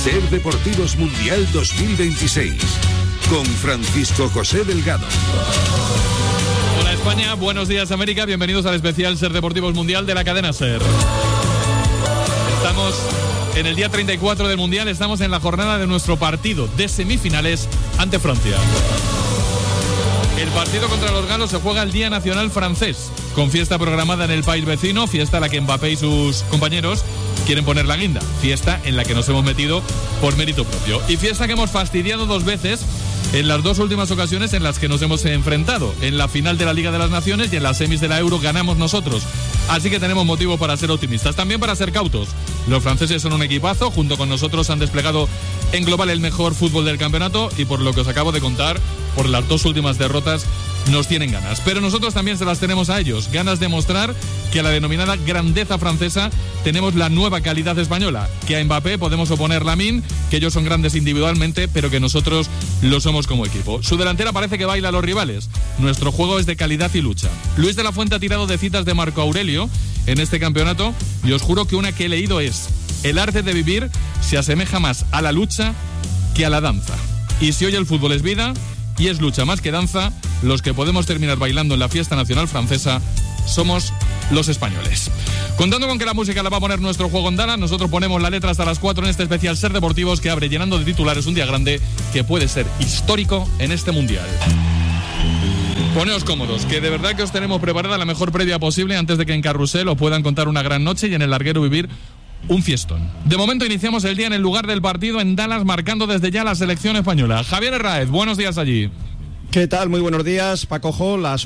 Ser Deportivos Mundial 2026 con Francisco José Delgado. Hola España, buenos días América, bienvenidos al especial Ser Deportivos Mundial de la cadena SER. Estamos en el día 34 del Mundial, estamos en la jornada de nuestro partido de semifinales ante Francia. El partido contra los galos se juega el Día Nacional Francés, con fiesta programada en el país vecino, fiesta a la que Mbappé y sus compañeros quieren poner la guinda, fiesta en la que nos hemos metido por mérito propio y fiesta que hemos fastidiado 2 veces en las 2 últimas ocasiones en las que nos hemos enfrentado, en la final de la Liga de las Naciones y en las semis de la Euro ganamos nosotros, así que tenemos motivo para ser optimistas, también para ser cautos. Los franceses son un equipazo, junto con nosotros han desplegado en global el mejor fútbol del campeonato y por lo que os acabo de contar, por las 2 últimas derrotas nos tienen ganas, pero nosotros también se las tenemos a ellos, ganas de mostrar que a la denominada grandeza francesa tenemos la nueva calidad española, que a Mbappé podemos oponer Lamine, que ellos son grandes individualmente, pero que nosotros lo somos como equipo. Su delantera parece que baila a los rivales, nuestro juego es de calidad y lucha. Luis de la Fuente ha tirado de citas de Marco Aurelio en este campeonato y os juro que una que he leído es: el arte de vivir se asemeja más a la lucha que a la danza. Y si hoy el fútbol es vida y es lucha más que danza, los que podemos terminar bailando en la fiesta nacional francesa somos los españoles. Contando con que la música la va a poner nuestro juego en Dallas, nosotros ponemos la letra hasta las 4 en este especial Ser Deportivos que abre llenando de titulares un día grande que puede ser histórico en este mundial. Poneos cómodos, que de verdad que os tenemos preparada la mejor previa posible antes de que en Carrusel os puedan contar una gran noche y en el larguero vivir un fiestón. De momento iniciamos el día en el lugar del partido en Dallas, marcando desde ya la selección española. Javier Herráez, buenos días allí. ¿Qué tal? Muy buenos días, Paco Jo, las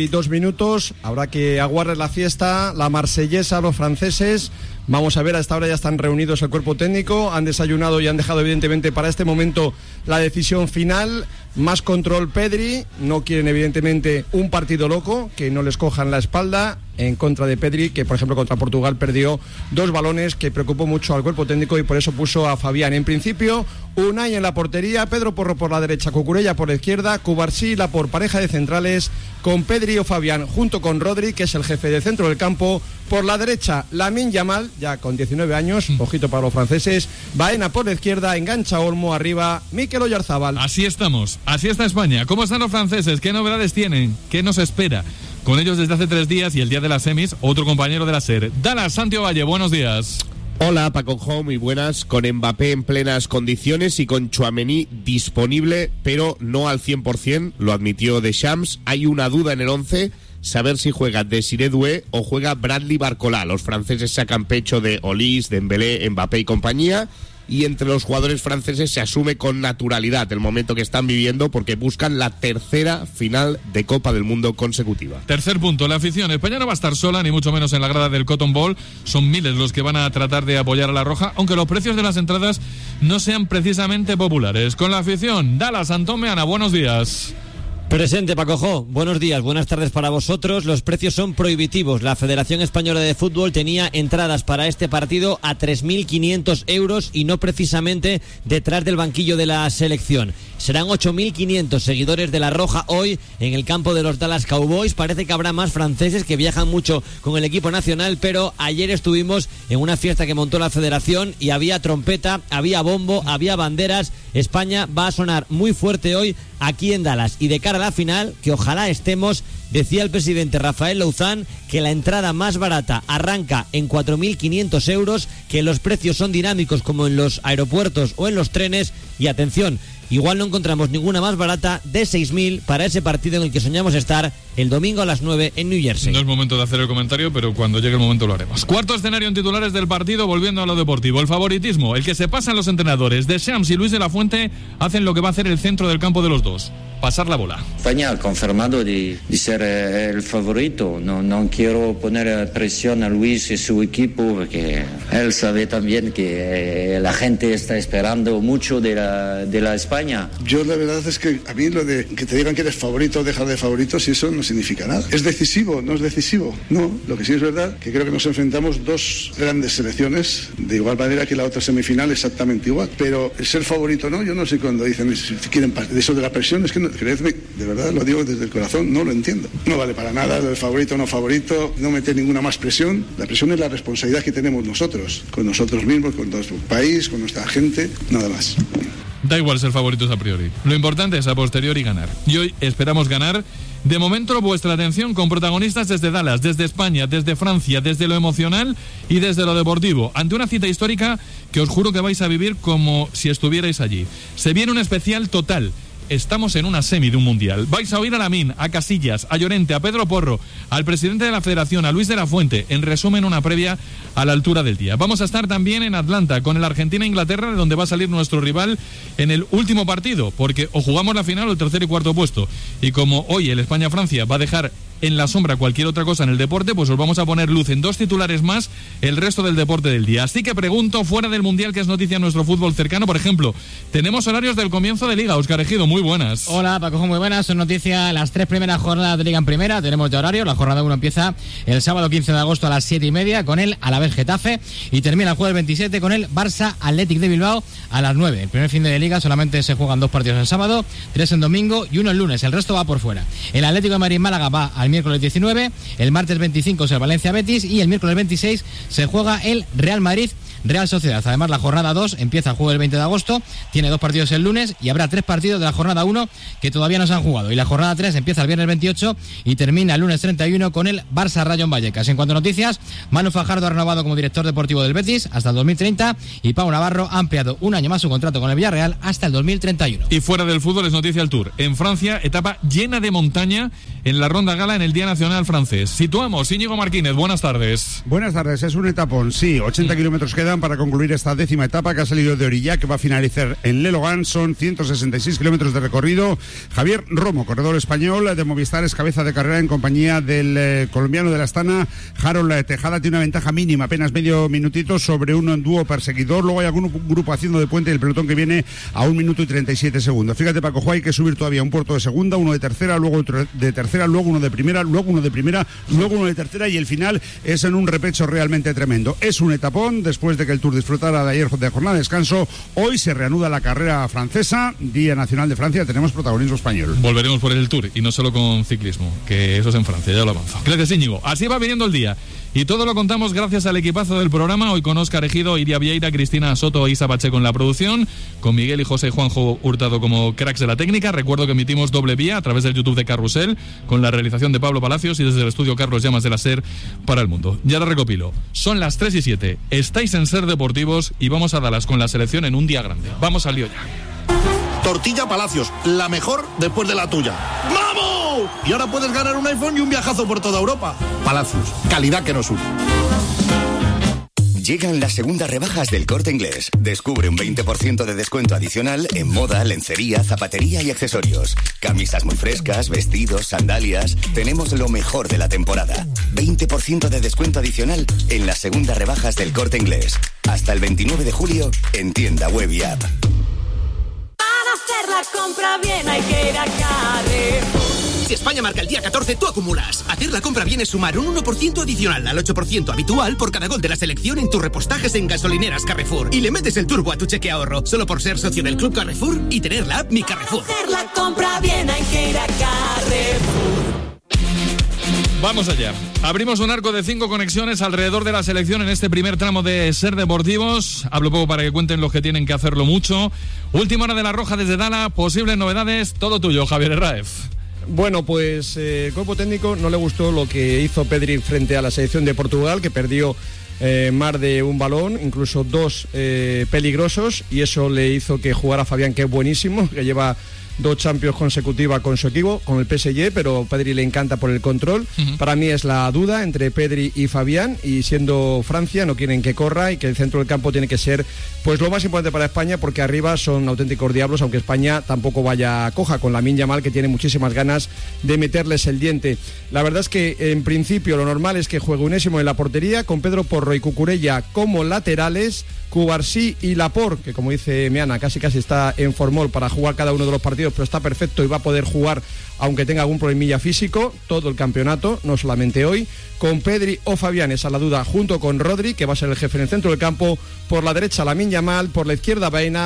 8:02. Habrá que aguardar la fiesta, la marsellesa, los franceses. Vamos a ver, a esta hora ya están reunidos el cuerpo técnico, han desayunado y han dejado evidentemente para este momento la decisión final. Más control Pedri, no quieren evidentemente un partido loco, que no les cojan la espalda en contra de Pedri, que por ejemplo contra Portugal perdió 2 balones, que preocupó mucho al cuerpo técnico y por eso puso a Fabián. En principio, Unai en la portería, Pedro Porro por la derecha, Cucurella por la izquierda, Cubarsí la por pareja de centrales, con Pedri o Fabián junto con Rodri, que es el jefe del centro del campo. Por la derecha, Lamine Yamal, ya con 19 años, ojito para los franceses. Baena por la izquierda, engancha Olmo, arriba Mikel Oyarzabal. Así estamos, así está España. ¿Cómo están los franceses? ¿Qué novedades tienen? ¿Qué nos espera? Con ellos desde hace 3 días y el día de las semis, otro compañero de la SER. Dallas, Santiago Valle, buenos días. Hola Paco Jo, muy buenas, con Mbappé en plenas condiciones y con Tchouaméni disponible, pero no al 100%, lo admitió Deschamps. Hay una duda en el 11, saber si juega Desiré Doué o juega Bradley Barcola. Los franceses sacan pecho de Olise, Dembélé, Mbappé y compañía, y entre los jugadores franceses se asume con naturalidad el momento que están viviendo porque buscan la 3ª final de Copa del Mundo consecutiva. Tercer punto, la afición. España no va a estar sola, ni mucho menos en la grada del Cotton Bowl. Son miles los que van a tratar de apoyar a la Roja, aunque los precios de las entradas no sean precisamente populares. Con la afición, Dallas, Antón Meana, buenos días. Presente, Paco Jo. Buenos días, buenas tardes para vosotros. Los precios son prohibitivos. La Federación Española de Fútbol tenía entradas para este partido a 3.500 euros y no precisamente detrás del banquillo de la selección. Serán 8.500 seguidores de la Roja hoy en el campo de los Dallas Cowboys. Parece que habrá más franceses que viajan mucho con el equipo nacional, pero ayer estuvimos en una fiesta que montó la Federación y había trompeta, había bombo, había banderas. España va a sonar muy fuerte hoy aquí en Dallas y de cara a la final, que ojalá estemos, decía el presidente Rafael Louzán que la entrada más barata arranca en 4.500 euros, que los precios son dinámicos como en los aeropuertos o en los trenes y atención, igual no encontramos ninguna más barata de 6.000 para ese partido en el que soñamos estar el domingo a las 9 en New Jersey. No es momento de hacer el comentario, pero cuando llegue el momento lo haremos. Cuarto escenario en titulares del partido, volviendo a lo deportivo. El favoritismo, el que se pasan los entrenadores. Deschamps y Luis de la Fuente hacen lo que va a hacer el centro del campo de los dos: pasar la bola. España ha confirmado de ser el favorito. No quiero poner presión a Luis y su equipo porque él sabe también que la gente está esperando mucho de la España. Yo la verdad es que a mí lo de que te digan que eres favorito o dejar de favorito, si eso no significa nada. ¿Es decisivo? ¿No es decisivo? No, lo que sí es verdad que creo que nos enfrentamos 2 grandes selecciones de igual manera que la otra semifinal exactamente igual. Pero el ser favorito no, yo no sé cuando dicen si quieren de eso de la presión, es que no, creedme, de verdad lo digo desde el corazón, no lo entiendo. No vale para nada lo de favorito o no favorito, no meter ninguna más presión. La presión es la responsabilidad que tenemos nosotros, con nosotros mismos, con nuestro país, con nuestra gente, nada más. Da igual ser favoritos a priori. Lo importante es a posteriori ganar. Y hoy esperamos ganar. De momento, vuestra atención con protagonistas desde Dallas, desde España, desde Francia, desde lo emocional y desde lo deportivo, ante una cita histórica que os juro que vais a vivir como si estuvierais allí. Se viene un especial total. Estamos en una semi de un mundial. Vais a oír a Lamine, a Casillas, a Llorente, a Pedro Porro, al presidente de la Federación, a Luis de la Fuente. En resumen, una previa a la altura del día. Vamos a estar también en Atlanta con el Argentina-Inglaterra, de donde va a salir nuestro rival en el último partido, porque o jugamos la final o el tercer y cuarto puesto. Y como hoy el España-Francia va a dejar en la sombra cualquier otra cosa en el deporte, pues os vamos a poner luz en 2 titulares más el resto del deporte del día. Así que pregunto, fuera del Mundial, que es noticia en nuestro fútbol cercano, por ejemplo, tenemos horarios del comienzo de Liga. Óscar Ejido, muy buenas. Hola, Paco, muy buenas. Son noticia las 3 primeras jornadas de Liga en Primera. Tenemos ya horario. La jornada 1 empieza el sábado 15 de agosto a las 7:30 con el Alavés Getafe y termina el jueves 27 con el Barça Athletic de Bilbao a las 9. El primer fin de Liga solamente se juegan 2 partidos el sábado, 3 en domingo y 1 el lunes. El resto va por fuera. El Atlético de Madrid-Málaga va al miércoles 19, el martes 25 es el Valencia-Betis y el miércoles 26 se juega el Real Madrid-Real Sociedad. Además, la jornada 2 empieza el juego el 20 de agosto, tiene 2 partidos el lunes y habrá 3 partidos de la jornada 1 que todavía no se han jugado. Y la jornada 3 empieza el viernes 28 y termina el lunes 31 con el Barça-Rayo Vallecas. En cuanto a noticias, Manu Fajardo ha renovado como director deportivo del Betis hasta el 2030 y Pau Navarro ha ampliado un año más su contrato con el Villarreal hasta el 2031. Y fuera del fútbol es noticia el Tour. En Francia, etapa llena de montaña en la Ronda Gala en el Día Nacional francés. Situamos, Íñigo Martínez, buenas tardes. Buenas tardes, es un etapón, sí, 80 kilómetros quedan para concluir esta 10ª etapa que ha salido de Aurillac, que va a finalizar en Le Logan. Son 166 kilómetros de recorrido. Javier Romo, corredor español de Movistar, es cabeza de carrera en compañía del colombiano de la Astana, Harold Tejada. Tiene una ventaja mínima, apenas medio minutito sobre un dúo perseguidor. Luego hay algún grupo haciendo de puente, el pelotón que viene a 1 minuto y 37 segundos. Fíjate, Paco, hay que subir todavía un puerto de segunda, uno de tercera, luego otro de tercera, luego uno de primera, luego uno de primera, luego uno de tercera, y el final es en un repecho realmente tremendo. Es un etapón después de que el Tour disfrutara de ayer de jornada de descanso. Hoy se reanuda la carrera francesa, Día Nacional de Francia, tenemos protagonismo español. Volveremos por el Tour y no solo con ciclismo, que eso es en Francia, ya lo avanzo. Gracias, Íñigo. Así va viniendo el día. Y todo lo contamos gracias al equipazo del programa, hoy con Óscar Ejido, Iria Vieira, Cristina Soto e Isa Pacheco en la producción, con Miguel y José y Juanjo Hurtado como cracks de la técnica. Recuerdo que emitimos doble vía a través del YouTube de Carrusel, con la realización de Pablo Palacios y desde el estudio Carlos Llamas de la SER para el mundo. Ya lo recopilo, son las 3:07, estáis en SER Deportivos y vamos a Dallas con la selección en un día grande. Vamos al lío ya. Tortilla Palacios, la mejor después de la tuya. ¡Vamos! Y ahora puedes ganar un iPhone y un viajazo por toda Europa. Palacios, calidad que nos une. Llegan las segundas rebajas del Corte Inglés. Descubre un 20% de descuento adicional en moda, lencería, zapatería y accesorios. Camisas muy frescas, vestidos, sandalias. Tenemos lo mejor de la temporada. 20% de descuento adicional en las segundas rebajas del Corte Inglés. Hasta el 29 de julio en tienda web y app. Para hacer la compra bien hay que ir a Carrefour. Si España marca el día 14, tú acumulas. Hacer la compra bien es sumar un 1% adicional al 8% habitual por cada gol de la selección en tus repostajes en gasolineras Carrefour. Y le metes el turbo a tu cheque ahorro, solo por ser socio del Club Carrefour y tener la app Mi Carrefour. Para hacer la compra bien hay que ir a Carrefour. Vamos allá. Abrimos un arco de 5 conexiones alrededor de la selección en este primer tramo de SER Deportivos. Hablo poco para que cuenten los que tienen que hacerlo mucho. Última hora de la Roja desde Dallas. Posibles novedades. Todo tuyo, Javier Herráez. Bueno, pues el cuerpo técnico no le gustó lo que hizo Pedri frente a la selección de Portugal, que perdió más de un balón, incluso 2 peligrosos, y eso le hizo que jugara Fabián, que es buenísimo, que lleva 2 Champions consecutivas con su equipo, con el PSG, pero Pedri le encanta por el control. Para mí es la duda entre Pedri y Fabián, y siendo Francia no quieren que corra y que el centro del campo tiene que ser pues lo más importante para España, porque arriba son auténticos diablos, aunque España tampoco vaya coja, con Lamine Yamal, que tiene muchísimas ganas de meterles el diente. La verdad es que en principio lo normal es que juegue Unésimo en la portería, con Pedro Porro y Cucurella como laterales, Cubarsí y Laporte, que como dice Meana, casi está en formol para jugar cada uno de los partidos, pero está perfecto y va a poder jugar aunque tenga algún problemilla físico todo el campeonato, no solamente hoy. Con Pedri o Fabián, esa es la duda, junto con Rodri, que va a ser el jefe en el centro del campo. Por la derecha Lamine Yamal, por la izquierda Baena,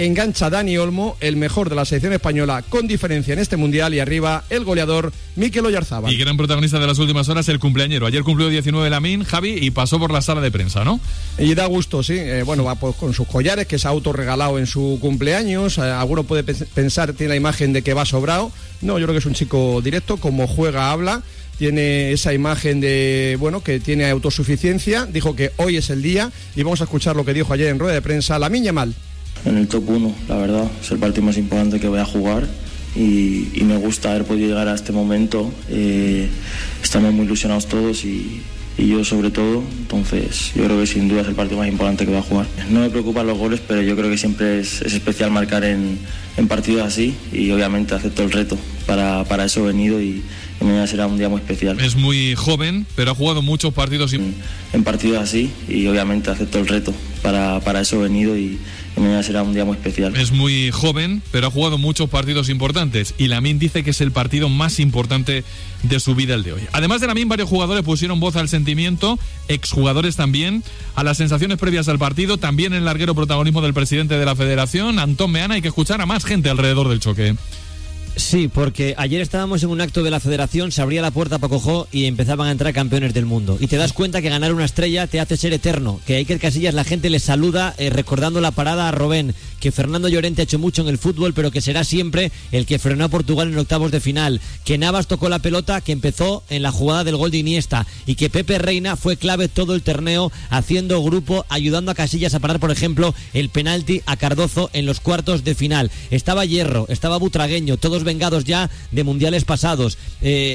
engancha Dani Olmo, el mejor de la selección española con diferencia en este Mundial, y arriba el goleador Mikel Oyarzábal. Y gran protagonista de las últimas horas, el cumpleañero. Ayer cumplió 19 Lamine, Javi, y pasó por la sala de prensa, ¿no? Y da gusto, sí. Bueno, va pues con sus collares que se ha autorregalado en su cumpleaños. Alguno puede pensar, tiene la imagen de que va sobrado. No, yo creo que es un chico directo, como juega, habla. Tiene esa imagen de, bueno, que tiene autosuficiencia. Dijo que hoy es el día, y vamos a escuchar lo que dijo ayer en rueda de prensa Lamine Yamal. En el top 1, la verdad, es el partido más importante que voy a jugar, y me gusta haber podido llegar a este momento. Estamos muy ilusionados todos y yo sobre todo, entonces yo creo que sin duda es el partido más importante que voy a jugar. No me preocupan los goles, pero yo creo que siempre es especial marcar en partidos así, y obviamente acepto el reto, para eso he venido, y mañana será un día muy especial. Es muy joven, pero ha jugado muchos partidos en partidos así, y obviamente acepto el reto, para eso he venido, y mañana será un día muy especial. Es muy joven, pero ha jugado muchos partidos importantes, y Lamine dice que es el partido más importante de su vida el de hoy. Además de Lamine, varios jugadores pusieron voz al sentimiento, exjugadores también, a las sensaciones previas al partido, también el larguero protagonismo del presidente de la Federación, Antón Meana. Hay que escuchar a más gente alrededor del choque. Sí, porque ayer estábamos en un acto de la Federación, se abría la puerta para Cojó y empezaban a entrar campeones del mundo. Y te das cuenta que ganar una estrella te hace ser eterno, que a Iker Casillas la gente le saluda recordando la parada a Robben, que Fernando Llorente ha hecho mucho en el fútbol, pero que será siempre el que frenó a Portugal en octavos de final, que Navas tocó la pelota, que empezó en la jugada del gol de Iniesta, y que Pepe Reina fue clave todo el torneo, haciendo grupo, ayudando a Casillas a parar, por ejemplo, el penalti a Cardozo en los cuartos de final. Estaba Hierro, estaba Butragueño, todos vengados ya de mundiales pasados.